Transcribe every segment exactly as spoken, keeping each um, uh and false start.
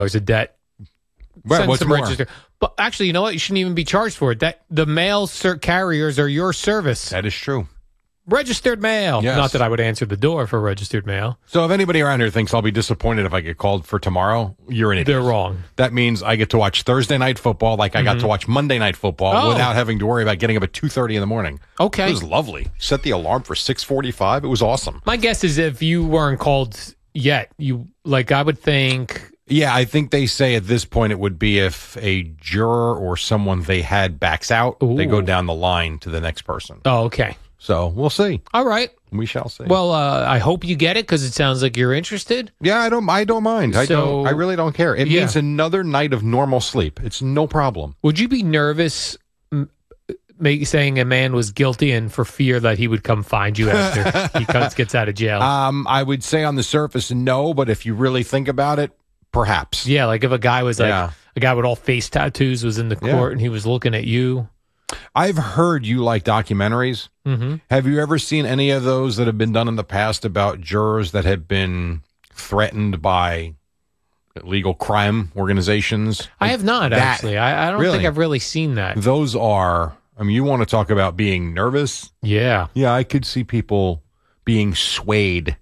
There's a debt. Right, Send what's some more? register. But actually, you know what? You shouldn't even be charged for it. That the mail ser- carriers are your service. That is true. Registered mail. Yes. Not that I would answer the door for registered mail. So if anybody around here thinks I'll be disappointed if I get called for tomorrow, you're an idiot. They're wrong. That means I get to watch Thursday night football like I got to watch Monday night football Oh. without having to worry about getting up at two thirty in the morning. Okay. It was lovely. Set the alarm for six forty-five. It was awesome. My guess is if you weren't called yet, you like I would think. Yeah, I think they say at this point it would be if a juror or someone they had backs out, they go Ooh. down the line to the next person. Oh, okay. So we'll see. All right. We shall see. Well, uh, I hope you get it because it sounds like you're interested. yeah, I don't. I don't mind. I So- don't. I really don't care. It Yeah. means another night of normal sleep. It's no problem. Would you be nervous m- make, saying a man was guilty and for fear that he would come find you after he comes, gets out of jail? Um, I would say on the surface, no, but if you really think about it, perhaps. yeah, like if a guy was like Yeah. a guy with all face tattoos was in the court Yeah. and he was looking at you. I've heard you like documentaries. Mm-hmm. Have you ever seen any of those that have been done in the past about jurors that have been threatened by illegal crime organizations? I have not That- actually. I, I don't really? think I've really seen that. Those are, I mean, you want to talk about being nervous? Yeah. Yeah, I could see people being swayed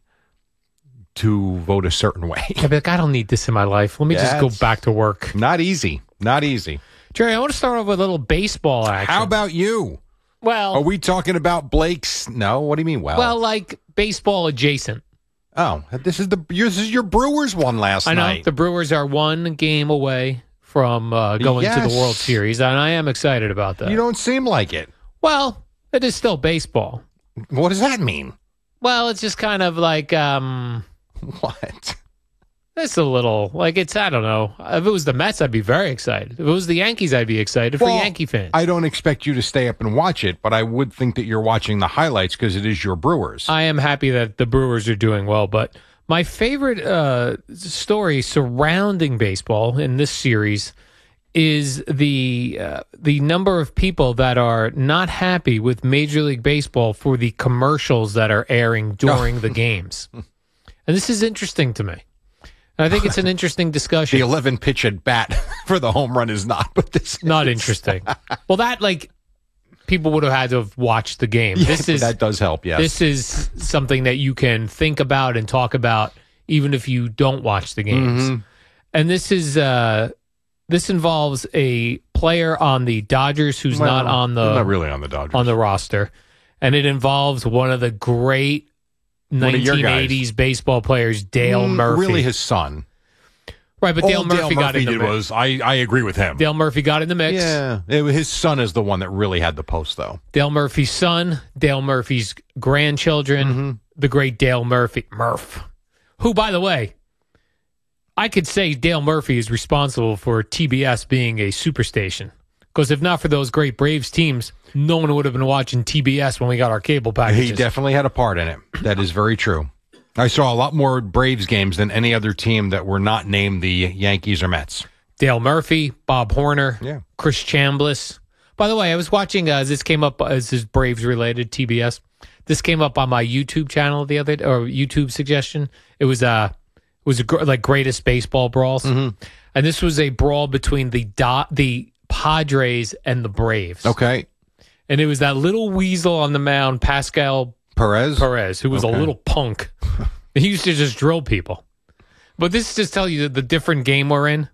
to vote a certain way. I'd be like, I don't need this in my life. Let me just go That's- back to work. Not easy. Not easy. Jerry, I want to start off with a little baseball action. How about you? well, Are we talking about Blake's? No. What do you mean? Well, well, like baseball adjacent. oh, this is the this is your Brewers one last I know night. the Brewers are one game away from uh, going to Yes. the World Series, and I am excited about that. You don't seem like it. well, it is still baseball. What does that mean? Well, it's just kind of like um, What? it's a little like it's. I don't know. If it was the Mets, I'd be very excited. If it was the Yankees, I'd be excited for Well, Yankee fans. I don't expect you to stay up and watch it, but I would think that you're watching the highlights because it is your Brewers. I am happy that the Brewers are doing well, but my favorite uh, story surrounding baseball in this series is the uh, the number of people that are not happy with Major League Baseball for the commercials that are airing during the games. And this is interesting to me. And I think it's an interesting discussion. the eleven pitch at bat for the home run is not, but this Not is. interesting. Well, that, like, people would have had to have watched the game. Yeah, this is that does help. Yes. This is something that you can think about and talk about even if you don't watch the games. Mhm. And this is uh, this involves a player on the Dodgers who's Well, not on the not really on the Dodgers. on the roster, and it involves one of the great One of your guys. nineteen eighties baseball players, Dale Mm, Murphy. Really, his son. right, but All Dale Murphy got in the did mix. was I, I agree with him. Dale Murphy got in the mix. Yeah, it, his son is the one that really had the post, though. Dale Murphy's son, Dale Murphy's grandchildren, Mm-hmm. the great Dale Murphy, Murph, who, by the way, I could say Dale Murphy is responsible for T B S being a superstation. Because if not for those great Braves teams, no one would have been watching T B S when we got our cable packages. He definitely had a part in it. That is very true. I saw a lot more Braves games than any other team that were not named the Yankees or Mets. Dale Murphy, Bob Horner, Yeah. Chris Chambliss. By the way, I was watching, uh, this came up as this Braves related T B S. This came up on my YouTube channel the other or YouTube suggestion. It was uh it was a gr- like greatest baseball brawls, Mm-hmm. and this was a brawl between the dot the Padres and the Braves. Okay. And it was that little weasel on the mound, Pascal Perez? Perez, who was Okay. a little punk. He used to just drill people. But this just tells you the, the different game we're in.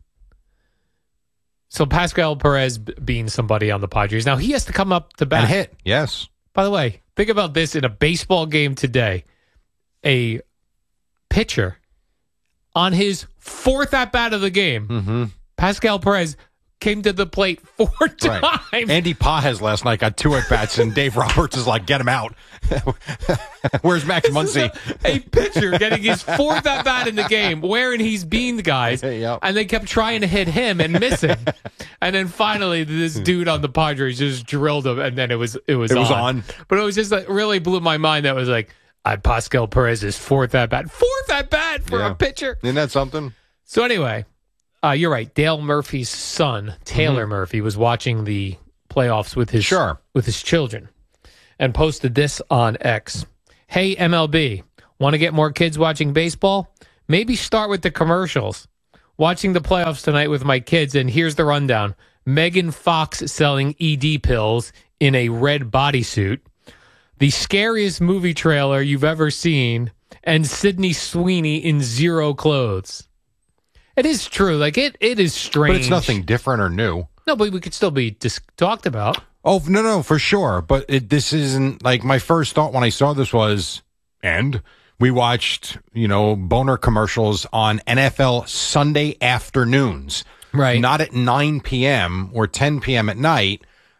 So Pascal Perez b- being somebody on the Padres. Now he has to come up to bat. And hit. Yes. By the way, think about this in a baseball game today. A pitcher on his fourth at bat of the game, Mm-hmm. Pascal Perez came to the plate four times. Right. Andy Pajes last night got two at bats, and Dave Roberts is like, "Get him out." Where's Max Muncy? A pitcher getting his fourth at bat in the game, wherein he's beaten guys, Yep. and they kept trying to hit him and missing, and then finally this dude on the Padres just drilled him, and then it was it was It was on. on. But it was just like really blew my mind. That was like uh, Pascal Perez's fourth at bat, fourth at bat for Yeah. a pitcher. Isn't that something? So anyway, uh, you're right. Dale Murphy's son, Taylor Murphy, was watching the playoffs with his Sure. with his children, and posted this on X. Hey, M L B, want to get more kids watching baseball? Maybe start with the commercials. watching the playoffs tonight with my kids, and here's the rundown. Megan Fox selling E D pills in a red bodysuit. The scariest movie trailer you've ever seen, and Sydney Sweeney in zero clothes. It is true. Like, it, it is strange. But it's nothing different or new. No, but we could still be dis- talked about. Oh, no, no, for sure. But it, this isn't, like, my first thought when I saw this was, and we watched, you know, boner commercials on N F L Sunday afternoons. Right. Not at nine p.m. or ten p.m. at night.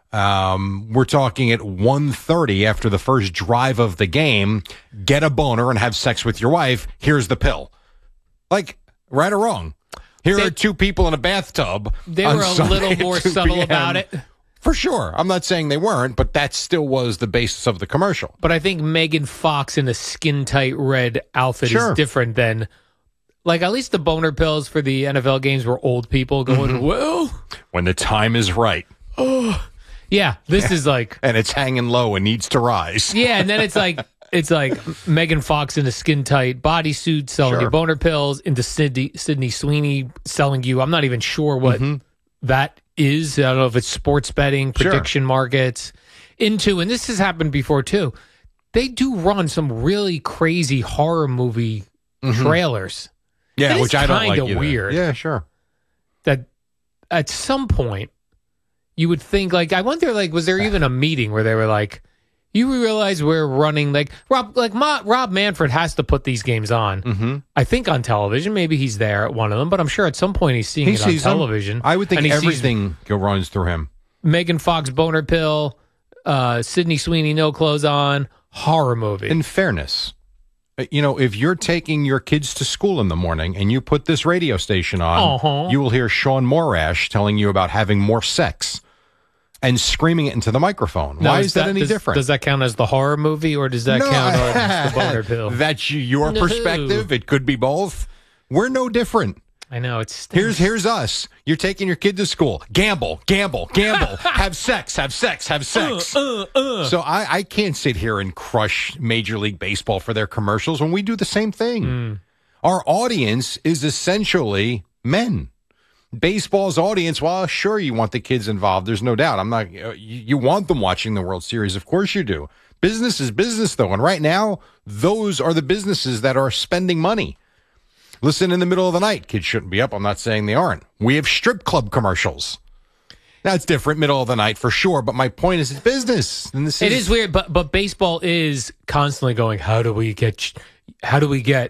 Um, we're talking at one thirty after the first drive of the game. Get a boner and have sex with your wife. Here's the pill. Like, right or wrong? Here they, are two people in a bathtub. They were a Sunday little more subtle about it. For sure. I'm not saying they weren't, but that still was the basis of the commercial. But I think Megan Fox in a skin-tight red outfit Sure. is different than, like, at least the boner pills for the N F L games were old people going, mm-hmm. well. When the time is right. Oh. Yeah, this is like. And it's hanging low and needs to rise. Yeah, and then it's like, it's like Megan Fox in a skin-tight bodysuit selling Sure. you boner pills, into Sydney, Sydney Sweeney selling you, I'm not even sure what mm-hmm. that is. I don't know if it's sports betting, prediction sure. markets, into, and this has happened before too, they do run some really crazy horror movie mm-hmm. trailers. Yeah, which I don't like. Kind of weird. Yeah, sure. That at some point you would think, like, I wonder, like, was there even a meeting where they were like, you realize we're running, like, Rob, like Ma, Rob Manfred has to put these games on. Mm-hmm. I think on television. Maybe he's there at one of them, but I'm sure at some point he's seeing he it on television. Them. I would think everything runs through him. Megan Fox boner pill, uh, Sydney Sweeney no clothes on, horror movie. In fairness, you know, if you're taking your kids to school in the morning and you put this radio station on, uh-huh. you will hear Sean Morash telling you about having more sex and screaming it into the microphone. Now, Why is is that, that any does, different? Does that count as the horror movie, or does that no, count as the boner pill? That's your no. perspective. It could be both. We're no different. I know, it's here's here's us. You're taking your kid to school. Gamble, gamble, gamble. have sex, have sex, have sex. Uh, uh, uh. So I, I can't sit here and crush Major League Baseball for their commercials when we do the same thing. Mm. Our audience is essentially men. Baseball's audience, well, sure, you want the kids involved. There's no doubt. I'm not. You, you want them watching the World Series. Of course you do. Business is business, though. And right now, those are the businesses that are spending money. Listen in the middle of the night. Kids shouldn't be up. I'm not saying they aren't. We have strip club commercials. That's different, middle of the night for sure. But my point is, it's business. And this it is, is weird, but but baseball is constantly going, how do we get, how do we get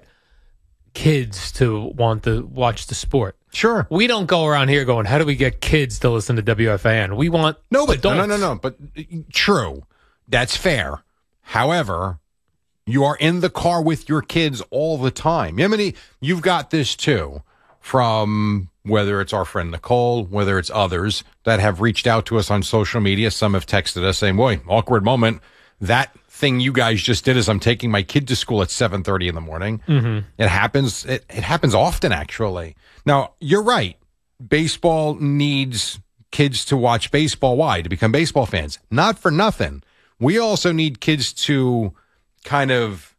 kids to want to watch the sport? Sure. We don't go around here going, how do we get kids to listen to W F A N? We want no, but adults. no, no, no, no. But true, that's fair. However, you are in the car with your kids all the time. I mean, you've got this too, from whether it's our friend Nicole, whether it's others that have reached out to us on social media. Some have texted us saying, "Boy, awkward moment. That thing you guys just did is I'm taking my kid to school at seven thirty in the morning." Mm-hmm. It happens. It, it happens often, actually. Now, you're right. Baseball needs kids to watch baseball. Why? To become baseball fans. Not for nothing. We also need kids to kind of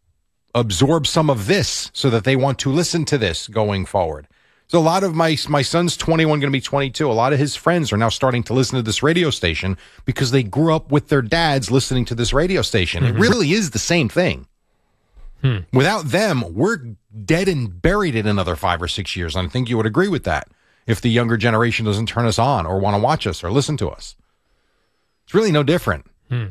absorb some of this so that they want to listen to this going forward. So a lot of my my son's twenty-one, going to be twenty-two. A lot of his friends are now starting to listen to this radio station because they grew up with their dads listening to this radio station. Mm-hmm. It really is the same thing. Hmm. Without them, we're dead and buried in another five or six years. And I think you would agree with that if the younger generation doesn't turn us on or want to watch us or listen to us. It's really no different. Hmm.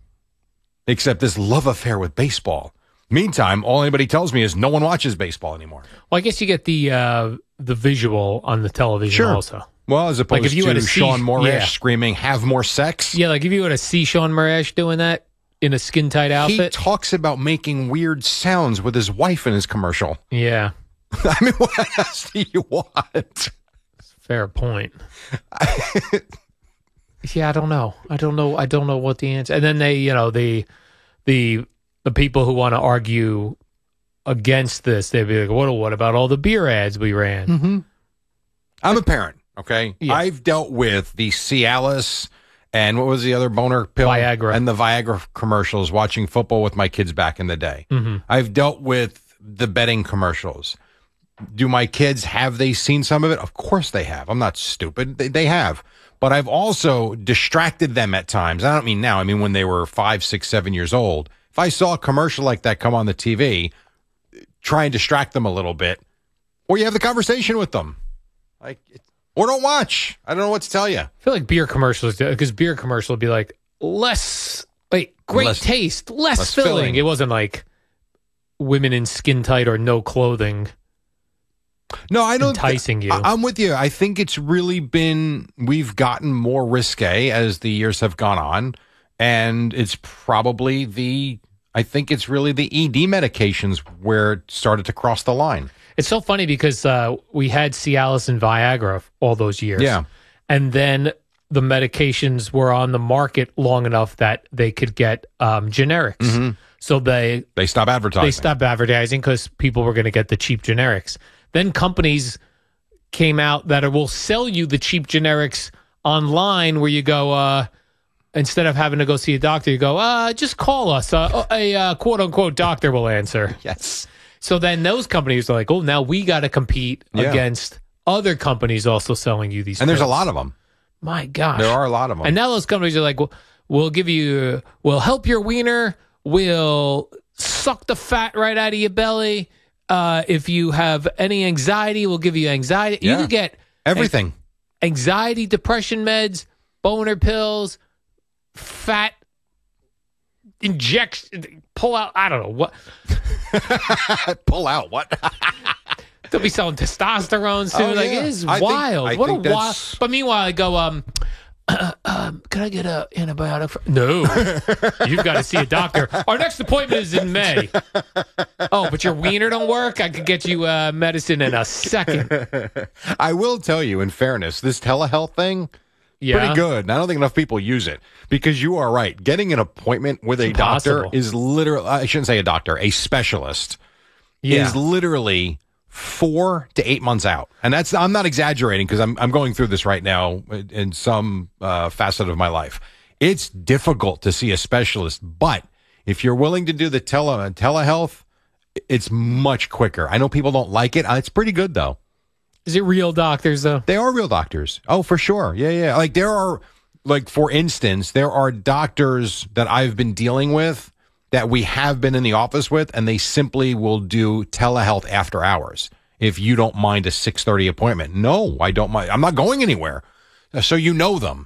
Except this love affair with baseball. Meantime, all anybody tells me is no one watches baseball anymore. Well, I guess you get the uh, the visual on the television sure. also. Well, as opposed like if you to had to Sean see, Morash yeah. screaming, have more sex. Yeah, like if you were to see Sean Morash doing that in a skin-tight outfit. He talks about making weird sounds with his wife in his commercial. Yeah. I mean, what else do you want? Fair point. Yeah, I don't know. I don't know. I don't know what the answer. And then they, you know, the the the people who want to argue against this, they'd be like, "What? What about all the beer ads we ran?" Mm-hmm. I'm a parent. Okay, yeah. I've dealt with the Cialis and what was the other boner pill? Viagra. And the Viagra commercials. Watching football with my kids back in the day. Mm-hmm. I've dealt with the betting commercials. Do my kids, have they seen some of it? Of course they have. I'm not stupid. They, they have. But I've also distracted them at times. I don't mean now. I mean when they were five, six, seven years old. If I saw a commercial like that come on the T V, try and distract them a little bit. Or you have the conversation with them. Like, or don't watch. I don't know what to tell you. I feel like beer commercials, because beer commercial would be like, less, wait, great Less- taste, less, less filling. filling. It wasn't like women in skin tight or no clothing. No, I don't. Enticing you. I, I'm with you. I think it's really been, we've gotten more risque as the years have gone on. And it's probably the, I think it's really the E D medications where it started to cross the line. It's so funny because uh, we had Cialis and Viagra all those years. Yeah. And then the medications were on the market long enough that they could get um, generics. Mm-hmm. So they They stop advertising. they stopped advertising because people were going to get the cheap generics. Then companies came out that will sell you the cheap generics online where you go, uh, instead of having to go see a doctor, you go, uh, just call us. Uh, a uh, quote unquote doctor will answer. Yes. So then those companies are like, oh, now we got to compete Yeah. against other companies also selling you these And there's a pills. lot of them. My gosh. There are a lot of them. And now those companies are like, well, we'll give you, we'll help your wiener, we'll suck the fat right out of your belly. Uh, if you have any anxiety, we'll give you anxiety. You Yeah. can get Everything. anxiety, depression meds, boner pills, fat injection, pull out, I don't know what. Pull out what? They'll be selling testosterone soon. Oh, like yeah. it is I think- wild. I what think a wild. that's- But meanwhile, I go, um, um, can I get a antibiotic? For- no, you've got to see a doctor. Our next appointment is in May. Oh, but your wiener don't work. I could get you uh, medicine in a second. I will tell you, in fairness, this telehealth thing, Yeah, pretty good. And I don't think enough people use it because you are right. Getting an appointment with a doctor impossible. is literally, I shouldn't say a doctor, a specialist Yeah, is literally four to eight months out. And that's, I'm not exaggerating because I'm, I'm going through this right now in, in some uh, facet of my life. It's difficult to see a specialist, but if you're willing to do the tele, telehealth, it's much quicker. I know people don't like it. Uh, It's pretty good though. is it real doctors though? They are real doctors. Oh, for sure. Yeah, yeah. Like there are, like for instance, there are doctors that I've been dealing with that we have been in the office with, and they simply will do telehealth after hours if you don't mind a six thirty appointment. No, I don't mind. I'm not going anywhere. So you know them.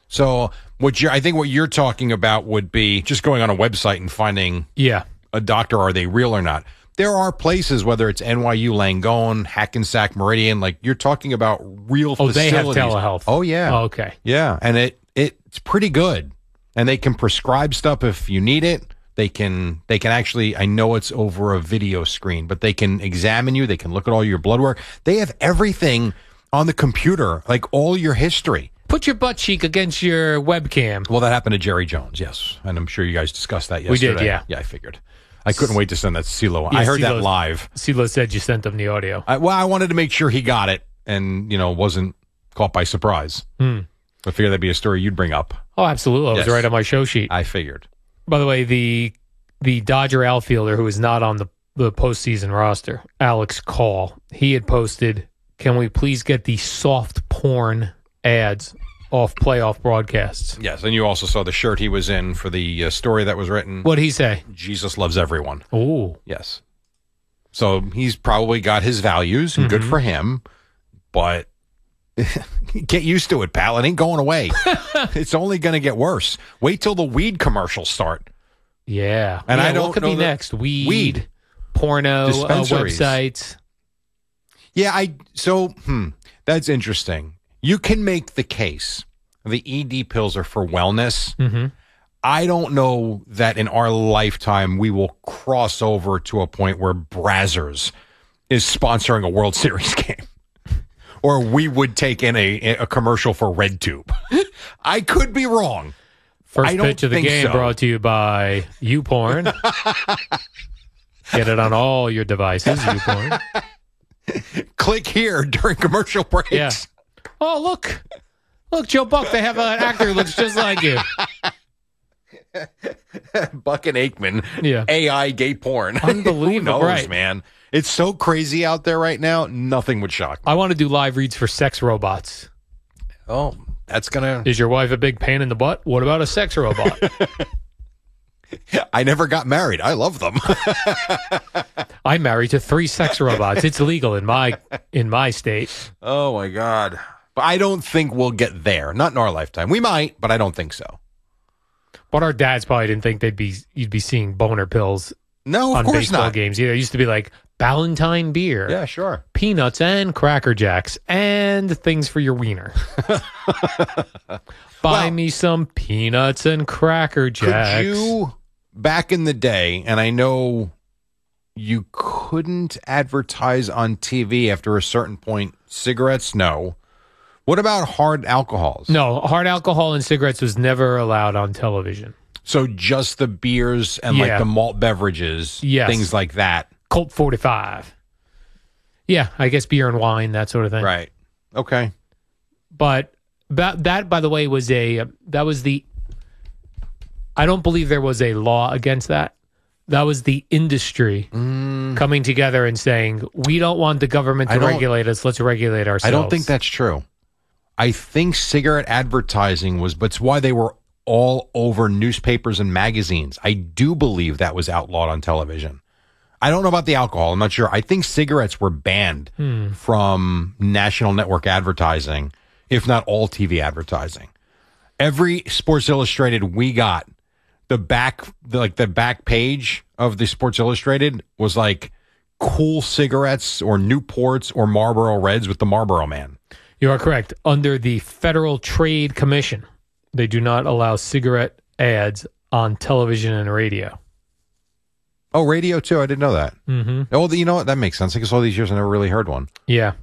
So what you're, I think what you're talking about would be just going on a website and finding Yeah, a doctor, are they real or not? There are places, whether it's N Y U Langone, Hackensack Meridian, like you're talking about real oh, facilities. they have telehealth. Oh, yeah. Oh, okay. Yeah, and it, it it's pretty good. And they can prescribe stuff if you need it. They can they can actually, I know it's over a video screen, but they can examine you. They can look at all your blood work. They have everything on the computer, like all your history. Put your butt cheek against your webcam. Well, that happened to Jerry Jones, yes. And I'm sure you guys discussed that We yesterday. did, yeah. Yeah, I figured. I couldn't wait to send that to CeeLo. Yeah, I heard that CeeLo's- live. CeeLo said you sent them the audio. I, well, I wanted to make sure he got it and, you know, wasn't caught by surprise. Hmm. I figured that'd be a story you'd bring up. Oh, absolutely. It was Yes. right on my show sheet. I figured. By the way, the the Dodger outfielder who is not on the, the postseason roster, Alex Call, he had posted, can we please get the soft porn ads off playoff broadcasts? Yes, and you also saw the shirt he was in for the uh, story that was written, What'd he say? Jesus Loves Everyone. Oh, Yes. So he's probably got his values, and good for him, but get used to it, pal. It ain't going away. It's only going to get worse. Wait till the weed commercials start. yeah. And Yeah, I don't what could know be the- next? Weed, Weed. porno, uh, Dispensaries. websites. Yeah, I so hmm, that's interesting. You can make the case the E D pills are for wellness. Mm-hmm. I don't know that in our lifetime we will cross over to a point where Brazzers is sponsoring a World Series game. Or we would take in a, a commercial for RedTube. I could be wrong. First I don't pitch of the think game so. brought to you by YouPorn. Get it on all your devices, YouPorn. Click here during commercial breaks. Yeah. Oh, look. Look, Joe Buck, they have an actor who looks just like you. Buck and Aikman, Yeah. A I gay porn. Unbelievable, Who knows, right. man? It's so crazy out there right now, nothing would shock me. I want to do live reads for sex robots. Oh, that's going to... Is your wife a big pain in the butt? What about a sex robot? I never got married. I love them. I'm married to three sex robots. It's legal in my in my state. Oh, my God. But I don't think we'll get there. Not in our lifetime. We might, but I don't think so. But our dads probably didn't think they'd be you'd be seeing boner pills no, of on course baseball not. games. Either. It used to be like Ballantine beer. Yeah, sure. Peanuts and Cracker Jacks and things for your wiener. Buy Well, me some peanuts and Cracker Jacks. Could you, back in the day, and I know you couldn't advertise on T V after a certain point, cigarettes? No. What about hard alcohols? No, hard alcohol and cigarettes was never allowed on television. So just the beers and Yeah. like the malt beverages, Yes. things like that. Colt forty-five. Yeah, I guess beer and wine, that sort of thing. Right. Okay. But that, that, by the way, was a, that was the, I don't believe there was a law against that. That was the industry Mm. coming together and saying, we don't want the government I to don't- regulate us. Let's regulate ourselves. I don't think that's true. I think cigarette advertising was, but it's why they were all over newspapers and magazines. I do believe that was outlawed on television. I don't know about the alcohol. I'm not sure. I think cigarettes were banned Hmm. from national network advertising, if not all T V advertising. Every Sports Illustrated we got, the back, the, like the back page of the Sports Illustrated was like cool cigarettes or Newports or Marlboro Reds with the Marlboro Man. You are correct. Under the Federal Trade Commission, they do not allow cigarette ads on television and radio. Oh, radio too. I didn't know that. Mm-hmm. Oh, you know what? That makes sense. I guess all these years I never really heard one. Yeah.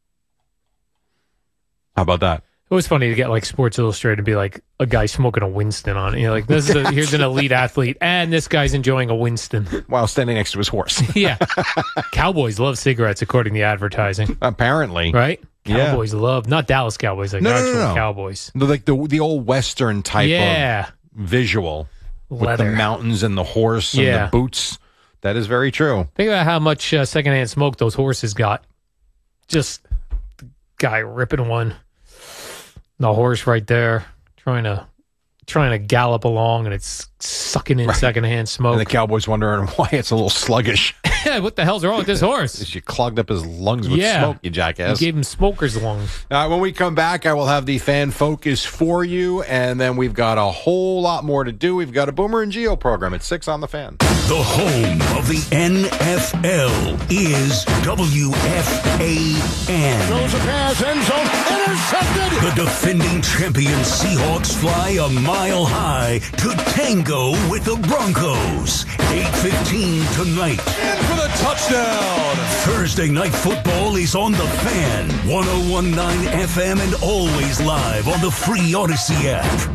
How about that? It was funny to get like Sports Illustrated and be like a guy smoking a Winston on it. You're like, this is a, here's an elite athlete, and this guy's enjoying a Winston. While standing next to his horse. Yeah. Cowboys love cigarettes, according to the advertising. Apparently. Right? Yeah. Cowboys love, not Dallas Cowboys, like No, no, no, actual no. Cowboys. The, like the the old Western type Yeah. of visual. With Leather. the mountains and the horse and Yeah. the boots. That is very true. Think about how much uh, secondhand smoke those horses got. Just the guy ripping one. The horse right there, trying to trying to gallop along, and it's sucking in Right. secondhand smoke. And the Cowboys wondering why it's a little sluggish. What the hell's wrong with this horse? You clogged up his lungs with Yeah. smoke, you You jackass. gave him smoker's lungs. Uh, when we come back, I will have the fan focus for you, and then we've got a whole lot more to do. We've got a Boomer and Geo program at six on the Fan. The home of the N F L is W F A N. Throws a pass, end zone, intercepted. The defending champion Seahawks fly a mile high to tango with the Broncos. eight fifteen tonight. In for the touchdown. Thursday Night Football is on the Fan. one oh one point nine F M and always live on the free Odyssey app.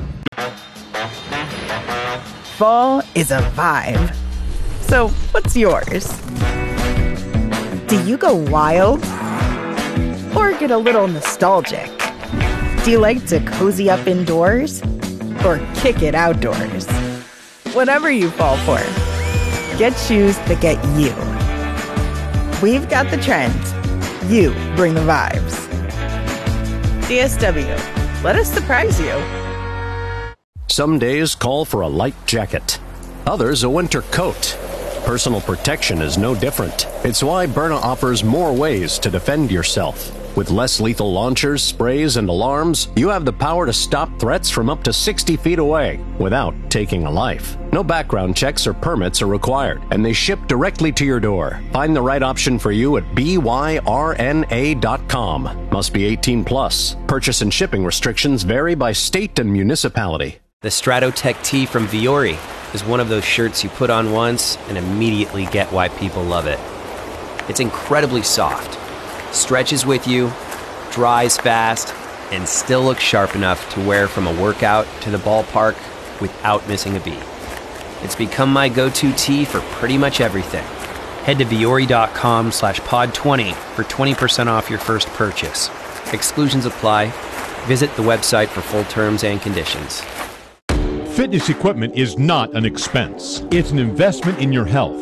Fall is a vibe. So, what's yours? Do you go wild? Or get a little nostalgic? Do you like to cozy up indoors? Or kick it outdoors? Whatever you fall for, get shoes that get you. We've got the trends. You bring the vibes. D S W, let us surprise you. Some days call for a light jacket, others a winter coat. Personal protection is no different. It's why Byrna offers more ways to defend yourself. With less lethal launchers, sprays, and alarms, you have the power to stop threats from up to sixty feet away without taking a life. No background checks or permits are required, and they ship directly to your door. Find the right option for you at B Y R N A dot com. Must be eighteen plus. Purchase and shipping restrictions vary by state and municipality. The Stratotech tee from Viore is one of those shirts you put on once and immediately get why people love it. It's incredibly soft, stretches with you, dries fast, and still looks sharp enough to wear from a workout to the ballpark without missing a beat. It's become my go-to tee for pretty much everything. Head to Viore.com slash pod 20 for twenty percent off your first purchase. Exclusions apply. Visit the website for full terms and conditions. Fitness equipment is not an expense. It's an investment in your health.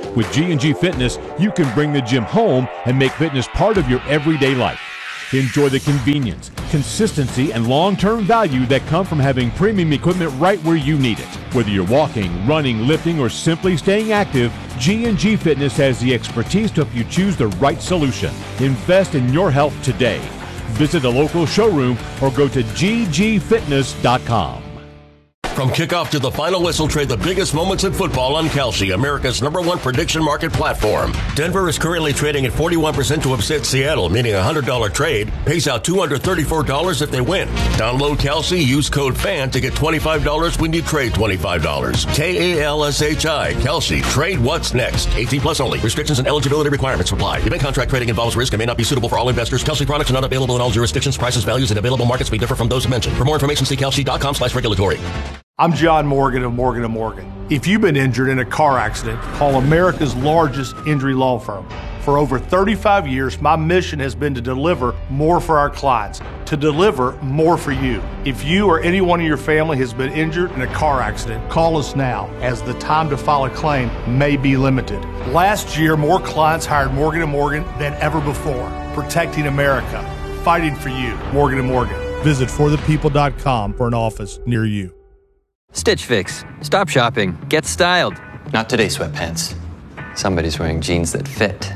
With G and G Fitness, you can bring the gym home and make fitness part of your everyday life. Enjoy the convenience, consistency, and long-term value that come from having premium equipment right where you need it. Whether you're walking, running, lifting, or simply staying active, G and G Fitness has the expertise to help you choose the right solution. Invest in your health today. Visit a local showroom or go to g g fitness dot com. From kickoff to the final whistle, trade the biggest moments in football on Kalshi, America's number one prediction market platform. Denver is currently trading at forty-one percent to upset Seattle, meaning a one hundred dollars trade pays out two hundred thirty-four dollars if they win. Download Kalshi, use code FAN to get twenty-five dollars when you trade twenty-five dollars. K A L S H I, Kalshi. Trade what's next. eighteen plus only. Restrictions and eligibility requirements apply. Event contract trading involves risk and may not be suitable for all investors. Kalshi products are not available in all jurisdictions. Prices, values, and available markets may differ from those mentioned. For more information, see kalshi.com slash regulatory. I'm John Morgan of Morgan and Morgan. If you've been injured in a car accident, call America's largest injury law firm. For over thirty-five years, my mission has been to deliver more for our clients, to deliver more for you. If you or anyone in your family has been injured in a car accident, call us now, as the time to file a claim may be limited. Last year, more clients hired Morgan and Morgan than ever before, protecting America, fighting for you. Morgan and Morgan. Visit for the people dot com for an office near you. Stitch Fix. Stop shopping. Get styled. Not today, sweatpants. Somebody's wearing jeans that fit.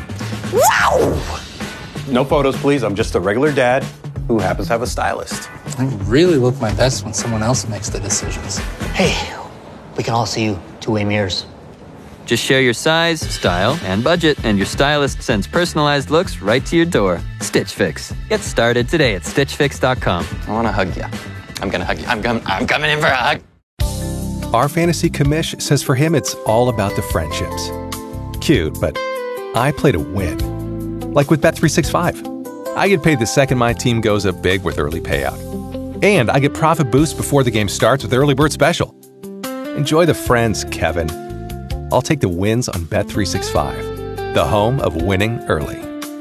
Wow! No photos, please. I'm just a regular dad who happens to have a stylist. I really look my best when someone else makes the decisions. Hey, we can all see you two-way mirrors. Just share your size, style, and budget, and your stylist sends personalized looks right to your door. Stitch Fix. Get started today at stitch fix dot com. I want to hug you. I'm going to hug you. I'm, com- I'm coming in for a hug. Our fantasy commish says for him it's all about the friendships. Cute, but I play to win. Like with Bet three sixty-five. I get paid the second my team goes up big with early payout. And I get profit boost before the game starts with Early Bird Special. Enjoy the friends, Kevin. I'll take the wins on Bet three sixty-five, the home of winning early.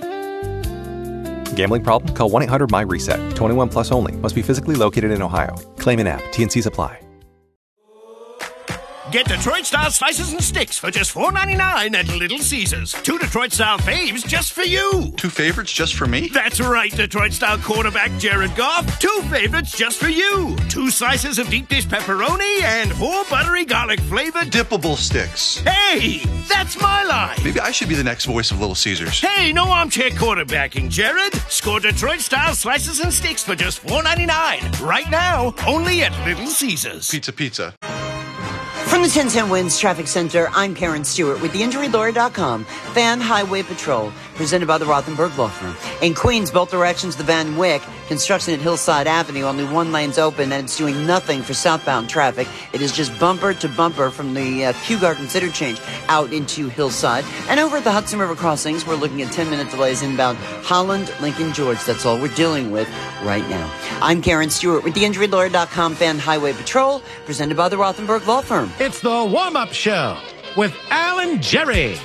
Gambling problem? Call one eight hundred my reset. twenty-one plus only. Must be physically located in Ohio. Claim an app. T N Cs apply. Get Detroit-style slices and sticks for just four ninety-nine at Little Caesars. Two Detroit-style faves just for you. Two favorites just for me? That's right, Detroit-style quarterback Jared Goff. Two favorites just for you. Two slices of deep dish pepperoni and four buttery garlic-flavored dippable sticks. Hey, that's my line. Maybe I should be the next voice of Little Caesars. Hey, no armchair quarterbacking, Jared. Score Detroit-style slices and sticks for just four ninety-nine. Right now, only at Little Caesars. Pizza, pizza. From the ten ten Winds Traffic Center, I'm Karen Stewart with the injury lawyer dot com. Fan Highway Patrol, presented by the Rothenberg Law Firm. In Queens, both directions, the Van Wyck. Construction at Hillside Avenue, only one lane's open, and it's doing nothing for southbound traffic. It is just bumper to bumper from the uh, Kew Gardens interchange out into Hillside. And over at the Hudson River Crossings, we're looking at ten-minute delays inbound Holland, Lincoln, George. That's all we're dealing with right now. I'm Karen Stewart with the injury lawyer dot com Fan Highway Patrol, presented by the Rothenberg Law Firm. It's the warm-up show with Alan Jerry.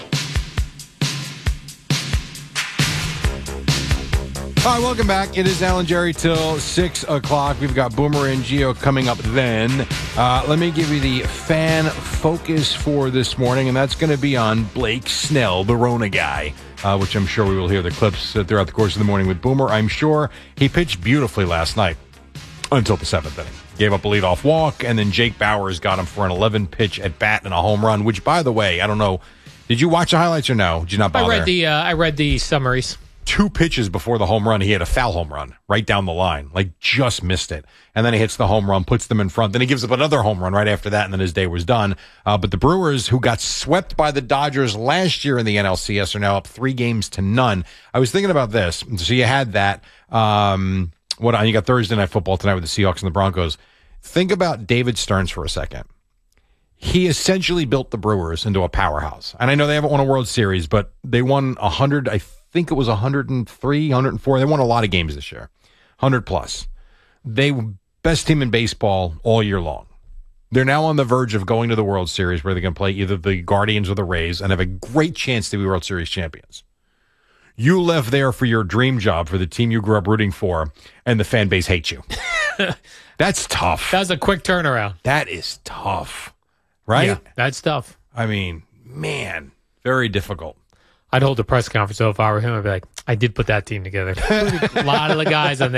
All right, welcome back. It is Alan Jerry till six o'clock. We've got Boomer and Gio coming up then. Uh, let me give you the fan focus for this morning, and that's going to be on Blake Snell, the Rona guy, uh, which I'm sure we will hear the clips throughout the course of the morning with Boomer. I'm sure he pitched beautifully last night until the seventh inning. Gave up a leadoff walk, and then Jake Bauers got him for an eleven-pitch at-bat and a home run, which, by the way, I don't know. Did you watch the highlights or no? Did you not bother? I read the, uh, I read the summaries. Two pitches before the home run, he had a foul home run right down the line, like just missed it. And then he hits the home run, puts them in front. Then he gives up another home run right after that, and then his day was done. Uh, but the Brewers, who got swept by the Dodgers last year in the N L C S, are now up three games to none. I was thinking about this. So you had that. Um, what you got Thursday Night Football tonight with the Seahawks and the Broncos. Think about David Stearns for a second. He essentially built the Brewers into a powerhouse. And I know they haven't won a World Series, but they won one hundred, I think it was one hundred three, one hundred four. They won a lot of games this year, one hundred plus. They were best team in baseball all year long. They're now on the verge of going to the World Series where they can play either the Guardians or the Rays and have a great chance to be World Series champions. You left there for your dream job for the team you grew up rooting for, and the fan base hates you. That's tough. That was a quick turnaround. That is tough, right? Yeah, that's tough. I mean, man, Very difficult. I'd hold a press conference, though, if I were him. I'd be like, I did put that team together. A lot of the guys on